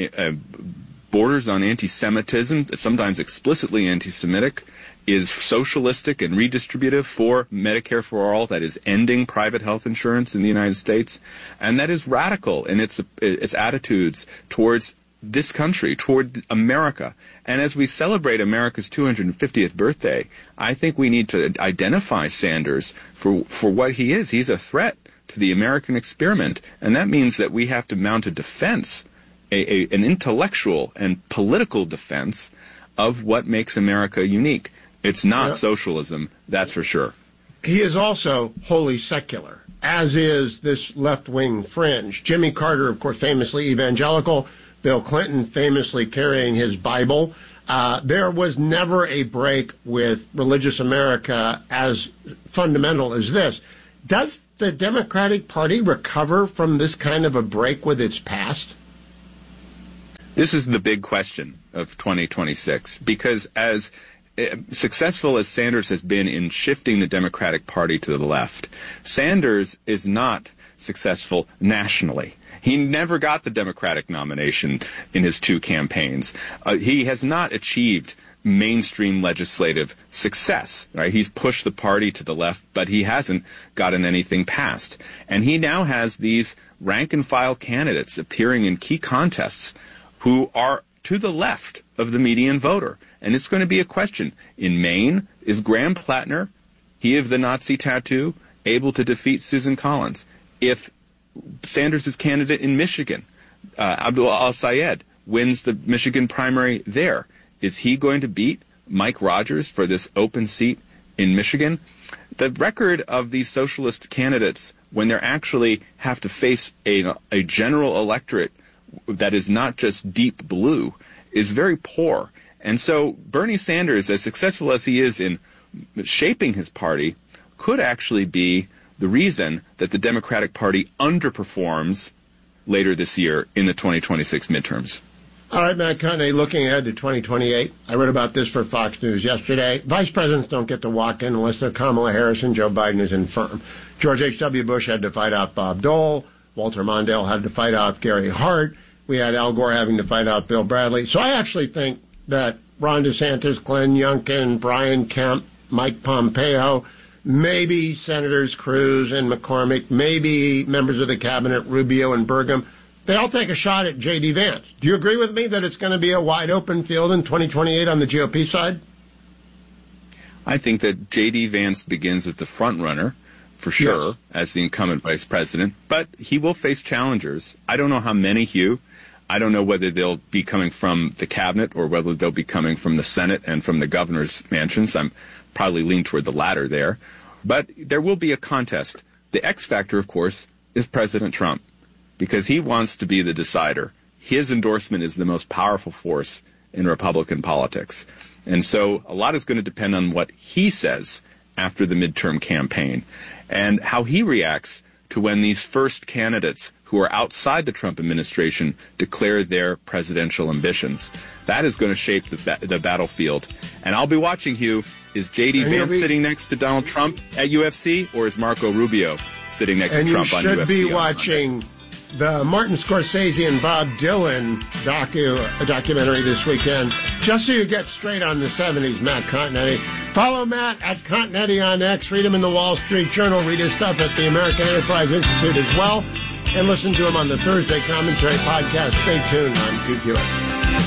borders on anti-Semitism, sometimes explicitly anti-Semitic, is socialistic and redistributive for Medicare for All, that is ending private health insurance in the United States, and that is radical in its attitudes towards this country, toward America. And as we celebrate America's 250th birthday, I think we need to identify Sanders for what he is. He's a threat to the American experiment, and that means that we have to mount a defense, an intellectual and political defense of what makes America unique. It's not socialism, that's for sure. He is also wholly secular, as is this left-wing fringe. Jimmy Carter, of course, famously evangelical. Bill Clinton famously carrying his Bible. There was never a break with religious America as fundamental as this. Does the Democratic Party recover from this kind of a break with its past? This is the big question of 2026, because as successful as Sanders has been in shifting the Democratic Party to the left, Sanders is not successful nationally. He never got the Democratic nomination in his two campaigns. He has not achieved mainstream legislative success. Right? He's pushed the party to the left, but he hasn't gotten anything passed. And he now has these rank-and-file candidates appearing in key contests who are to the left of the median voter. And it's going to be a question. In Maine, is Graham Plattner, he of the Nazi tattoo, able to defeat Susan Collins? If Sanders' candidate in Michigan, Abdul Al-Sayed, wins the Michigan primary there, is he going to beat Mike Rogers for this open seat in Michigan? The record of these socialist candidates, when they actually have to face a general electorate that is not just deep blue, is very poor. And so Bernie Sanders, as successful as he is in shaping his party, could actually be the reason that the Democratic Party underperforms later this year in the 2026 midterms. All right, Matt Cutney, looking ahead to 2028. I wrote about this for Fox News yesterday. Vice presidents don't get to walk in unless they're Kamala Harris and Joe Biden is infirm. George H.W. Bush had to fight out Bob Dole. Walter Mondale had to fight out Gary Hart. We had Al Gore having to fight out Bill Bradley. So I actually think that Ron DeSantis, Glenn Youngkin, Brian Kemp, Mike Pompeo, maybe Senators Cruz and McCormick, maybe members of the cabinet, Rubio and Burgum, they all take a shot at J.D. Vance. Do you agree with me that it's going to be a wide open field in 2028 on the GOP side? I think that J.D. Vance begins as the front runner, for sure, yes, as the incumbent vice president, but he will face challengers. I don't know how many, Hugh. I don't know whether they'll be coming from the cabinet or whether they'll be coming from the Senate and from the governor's mansions. I'm probably lean toward the latter there. But there will be a contest. The X factor, of course, is President Trump, because he wants to be the decider. His endorsement is the most powerful force in Republican politics. And so a lot is going to depend on what he says after the midterm campaign and how he reacts to when these first candidates who are outside the Trump administration declare their presidential ambitions. That is going to shape the battlefield. And I'll be watching, Hugh. Is J.D. Vance sitting next to Donald Trump at UFC, or is Marco Rubio sitting next to Trump on UFC? And you should be watching the Martin Scorsese and Bob Dylan documentary this weekend, just so you get straight on the 70s, Matt Continetti. Follow Matt at Continetti on X. Read him in the Wall Street Journal. Read his stuff at the American Enterprise Institute as well. And listen to him on the Thursday Commentary Podcast. Stay tuned on QQX.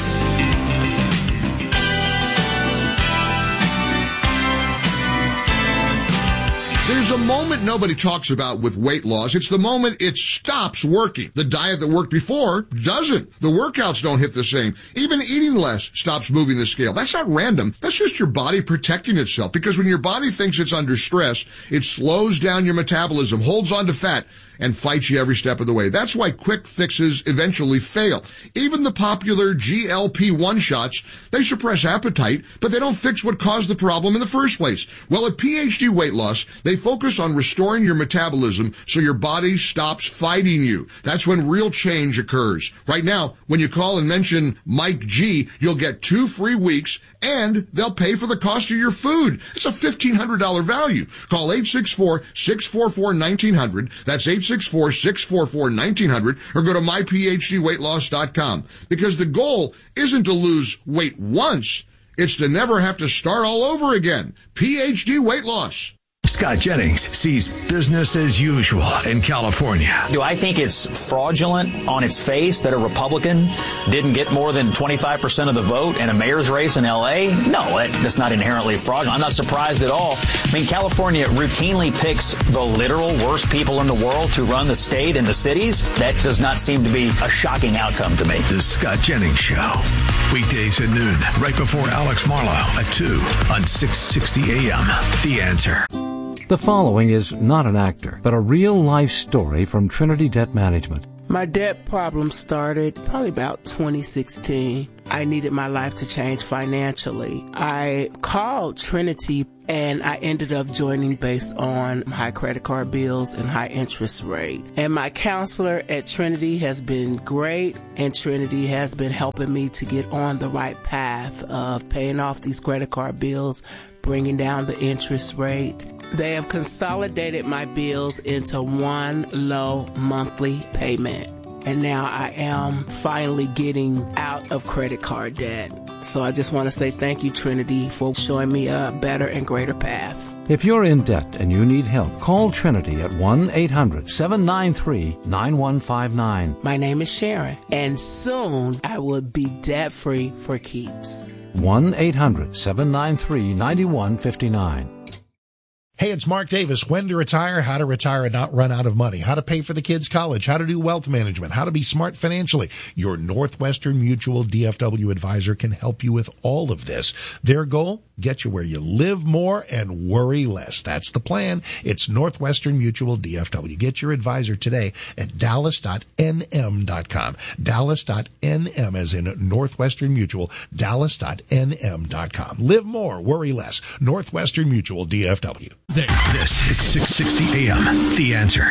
There's a moment nobody talks about with weight loss. It's the moment it stops working. The diet that worked before doesn't. The workouts don't hit the same. Even eating less stops moving the scale. That's not random. That's just your body protecting itself. Because when your body thinks it's under stress, it slows down your metabolism, holds on to fat, and fights you every step of the way. That's why quick fixes eventually fail. Even the popular GLP-1 shots, they suppress appetite, but they don't fix what caused the problem in the first place. Well, at PhD Weight Loss, they focus on restoring your metabolism so your body stops fighting you. That's when real change occurs. Right now, when you call and mention Mike G, you'll get 2 free weeks, and they'll pay for the cost of your food. It's a $1,500 value. Call 864-644-1900. That's 864-644-1900, or go to myphdweightloss.com. Because the goal isn't to lose weight once, it's to never have to start all over again. PhD Weight Loss. Scott Jennings sees business as usual in California. Do I think it's fraudulent on its face that a Republican didn't get more than 25% of the vote in a mayor's race in L.A.? No, that's not inherently fraudulent. I'm not surprised at all. I mean, California routinely picks the literal worst people in the world to run the state and the cities. That does not seem to be a shocking outcome to me. The Scott Jennings Show. Weekdays at noon, right before Alex Marlowe at 2 on 660 AM. The Answer. The following is not an actor, but a real-life story from Trinity Debt Management. My debt problem started probably about 2016. I needed my life to change financially. I called Trinity and I ended up joining based on high credit card bills and high interest rate. And my counselor at Trinity has been great, and Trinity has been helping me to get on the right path of paying off these credit card bills, bringing down the interest rate. They have consolidated my bills into one low monthly payment. And now I am finally getting out of credit card debt. So I just want to say thank you, Trinity, for showing me a better and greater path. If you're in debt and you need help, call Trinity at 1-800-793-9159. My name is Sharon, and soon I will be debt-free for keeps. 1-800-793-9159. Hey, it's Mark Davis. When to retire, how to retire and not run out of money, how to pay for the kids' college, how to do wealth management, how to be smart financially. Your Northwestern Mutual DFW advisor can help you with all of this. Their goal, get you where you live more and worry less. That's the plan. It's Northwestern Mutual DFW. Get your advisor today at dallas.nm.com. Dallas.nm as in Northwestern Mutual, dallas.nm.com. Live more, worry less. Northwestern Mutual DFW. This is 660 AM. The Answer.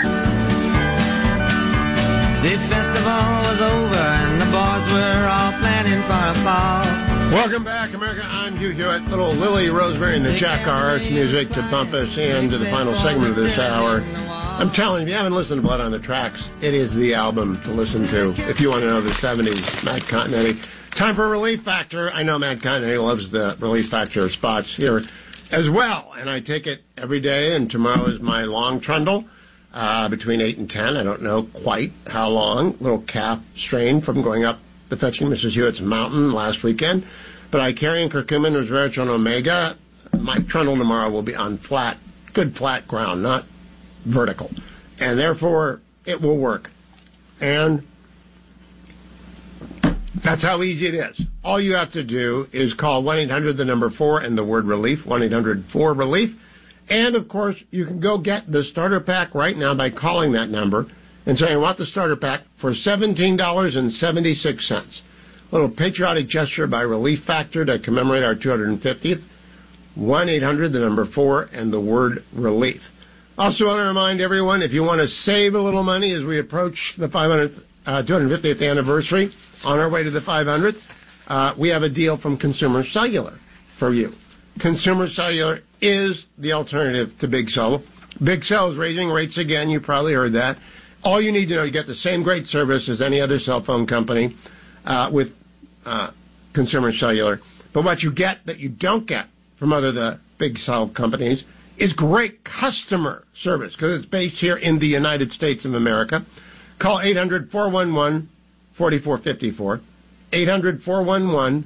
The festival was over and the boys were all planning for a ball. Welcome back, America. I'm Hugh Hewitt. Little Lily Rosemary and the Jack Arts music to bump us into the final segment of this hour. I'm telling you, if you haven't listened to Blood on the Tracks, it is the album to listen to if you want to know the 70s. Matt Continetti. Time for Relief Factor. I know Matt Continetti loves the Relief Factor spots here as well, and I take it every day, and tomorrow is my long trundle between 8 and 10. I don't know quite how long. Little calf strain from going up the Fetching Mrs. Hewitt's mountain last weekend. But I carry in curcumin, resveratrol, and omega. My trundle tomorrow will be on flat, good flat ground, not vertical. And therefore, it will work. And that's how easy it is. All you have to do is call 1-800, the number 4, and the word relief, 1-800-4-RELIEF. And, of course, you can go get the starter pack right now by calling that number and saying, I want the starter pack for $17.76. A little patriotic gesture by Relief Factor to commemorate our 250th. 1-800, the number 4, and the word relief. Also want to remind everyone, if you want to save a little money as we approach the 250th anniversary, on our way to the 500th, we have a deal from Consumer Cellular for you. Consumer Cellular is the alternative to Big Cell. Big Cell is raising rates again. You probably heard that. All you need to know, you get the same great service as any other cell phone company with Consumer Cellular. But what you get that you don't get from the big cell companies is great customer service because it's based here in the United States of America. Call 800-411-4454, 800-411-4454,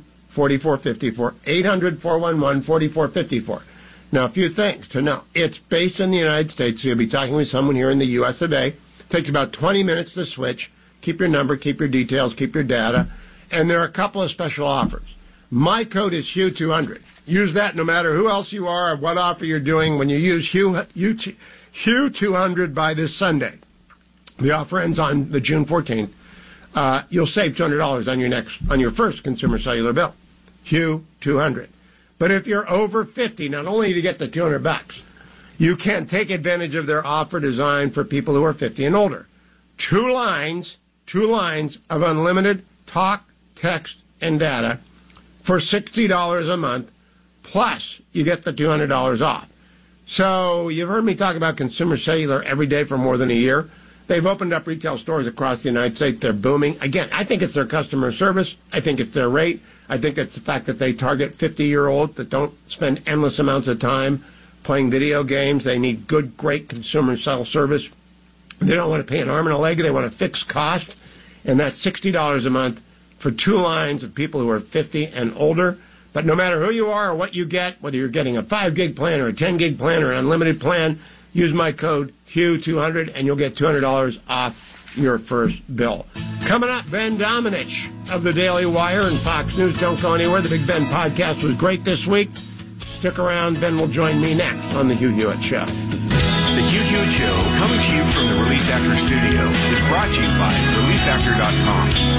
800-411-4454. Now, a few things to know. It's based in the United States, so you'll be talking with someone here in the U.S. of A. It takes about 20 minutes to switch. Keep your number, keep your details, keep your data. And there are a couple of special offers. My code is Hugh200. Use that no matter who else you are or what offer you're doing when you use Hugh200 by this Sunday. The offer ends on the June 14th. You'll save $200 on your first Consumer Cellular bill. Hugh200. But if you're over 50, not only do you get the $200, you can take advantage of their offer designed for people who are 50 and older. Two lines of unlimited talk, text, and data for $60 a month, plus you get the $200 off. So you've heard me talk about Consumer Cellular every day for more than a year. They've opened up retail stores across the United States. They're booming. Again, I think it's their customer service. I think it's their rate. I think it's the fact that they target 50-year-olds that don't spend endless amounts of time playing video games. They need good, great consumer cell service. They don't want to pay an arm and a leg. They want a fixed cost. And that's $60 a month for two lines of people who are 50 and older. But no matter who you are or what you get, whether you're getting a 5-gig plan or a 10-gig plan or an unlimited plan, use my code Hugh200 and you'll get $200 off your first bill. Coming up, Ben Domenech of the Daily Wire and Fox News. Don't go anywhere. The Big Ben podcast was great this week. Stick around. Ben will join me next on the Hugh Hewitt Show. The Hugh Hewitt Show, coming to you from the Relief Factor studio, is brought to you by ReliefFactor.com.